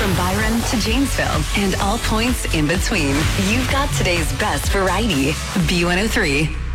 From Byron to Janesville and all points in between. You've got today's best variety. B103.